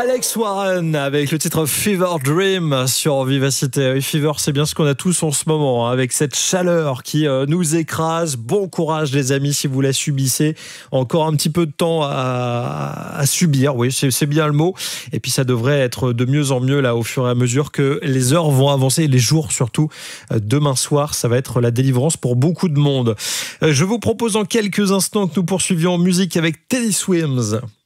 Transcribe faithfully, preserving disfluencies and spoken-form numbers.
Alex Warren avec le titre Fever Dream sur Vivacité. Oui, Fever, c'est bien ce qu'on a tous en ce moment, hein, avec cette chaleur qui euh, nous écrase. Bon courage les amis si vous la subissez. Encore un petit peu de temps à, à subir, oui, c'est, c'est bien le mot. Et puis ça devrait être de mieux en mieux là au fur et à mesure que les heures vont avancer, les jours surtout. Euh, demain soir, ça va être la délivrance pour beaucoup de monde. Euh, je vous propose en quelques instants que nous poursuivions en musique avec Teddy Swims.